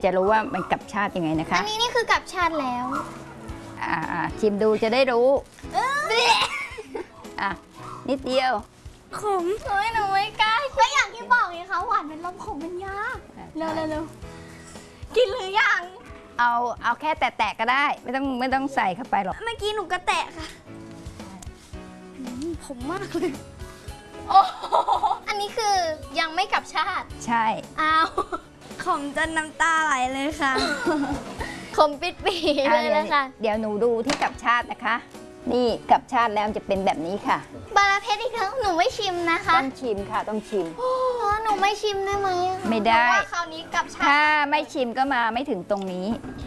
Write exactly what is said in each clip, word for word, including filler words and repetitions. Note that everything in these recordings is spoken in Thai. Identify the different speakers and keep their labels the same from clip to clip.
Speaker 1: จะรู้ว่ามันกลับชาติยังไงนะคะ
Speaker 2: อันนี้นี่คือกลับชาติแล้ว
Speaker 1: อ่าชิมดูจะได้รู้อ่ะนิดเดียว
Speaker 2: ขมเฮ้ยหนูไม่กล้าก็อย่างที่บอกไงคะหวานเป็นลมขมเป็นยาเร็วเร็วเร็วกินหรือยัง
Speaker 1: เอาเอาแค่แตะๆก็ได้ไม่ต้องไม่ต้องใส่เข้าไปหรอก
Speaker 2: เมื่อกี้หนูก็แตะค่ะผมมากเลยโอ้อันนี้คือยังไม่กลับชาติ
Speaker 1: ใช่
Speaker 2: อ้าวขมจนน้ำตาไหลเลยค่ะขมปิดปีเลยนะคะ
Speaker 1: เดี๋ยวหนูดูที่กลับชาตินะคะนี่กลับชาติแล้วจะเป็นแบบนี้ค่ะ
Speaker 2: บาราเพชรอีกครั้งหนูไม่ชิมนะคะ
Speaker 1: ต้องชิมค่ะต้องชิม
Speaker 2: อ๋อหนูไม่ชิมได้ไหม
Speaker 1: ไม่ได้
Speaker 2: เพราะว่าคราวนี้กลับชาติ
Speaker 1: ถ้าไม่ชิมก็มาไม่ถึงตรงนี้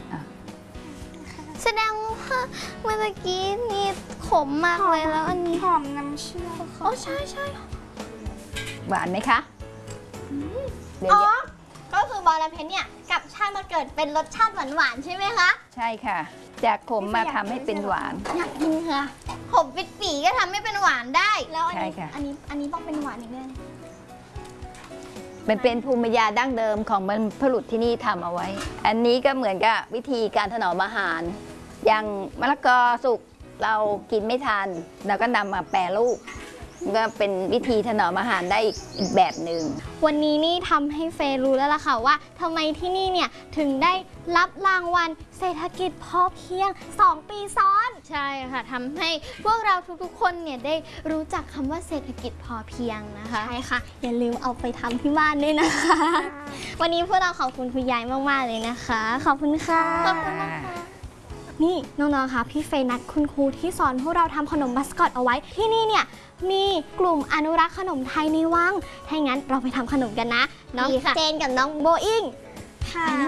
Speaker 2: แสดงว่าเมื่อกี้นี่ขมมากเลยแล้วอันนี้หอมน้ำเชื่อมอ๋อใช่ใช่
Speaker 1: หวานไหมคะ
Speaker 2: อ๋อก็คือบาราเพชรเนี่ยกลับชาติมาเกิดเป็นรสชาติหวานๆใช่ไหมคะ
Speaker 1: ใช่ค่ะจากขมมาทำให้เป็นหวาน
Speaker 2: อยากกินค่ะขมปิดปีก็ทำให้เป็นหวานได้แล้วอันนี้อันนี้อันนี้ต้องเป็นหวานอีกด้วย
Speaker 1: มันเป็นภูมิปัญญาดั้งเดิมของบรรพบุรุษที่นี่ทำเอาไว้ อันนี้ก็เหมือนกับวิธีการถนอมอาหารอย่างมะละกอสุกเรากินไม่ทันเราก็นำมาแปรรูปก็เป็นวิธีถนอมอาหารได้อีกแบบหนึ่ง
Speaker 2: วันนี้นี่ทำให้เฟย์รู้แล้วล่ะค่ะว่าทำไมที่นี่เนี่ยถึงได้รับรางวัลเศรษฐกิจพอเพียงสองปีซ้อนใช่ค่ะทำให้พวกเราทุกๆคนเนี่ยได้รู้จักคำว่าเศรษฐกิจพอเพียงนะคะใช่ค่ะอย่าลืมเอาไปทำที่บ้านด้วยนะคะวันนี้พวกเราขอบคุณคุณยายมากๆเลยนะคะขอบคุณค่ะขอบคุณนะคะนี่น้องๆค่ะพี่เฟย์นัดคุณครูที่สอนพวกเราทำขนมมัสคอตเอาไว้ที่นี่เนี่ยมีกลุ่มอนุรักษ์ขนมไทยในวังถ้างั้นเราไปทำขนมกันนะน้องเจนกับน้องโบอิงค่ะ